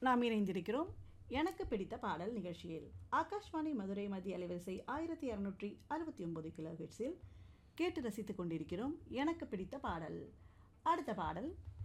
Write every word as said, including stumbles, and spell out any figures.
நாம் இணைந்திருக்கிறோம் எனக்கு பிடித்த பாடல் நிகழ்ச்சியில். ஆகாஷ்வாணி மதுரை மத்திய அலைவரிசை ஆயிரத்தி இரநூற்றி அறுபத்தி ஒன்பது கிலோ ஹெர்ட்ஸில் கேட்டு ரசித்துக் கொண்டிருக்கிறோம் எனக்கு பிடித்த பாடல். அடுத்த பாடல்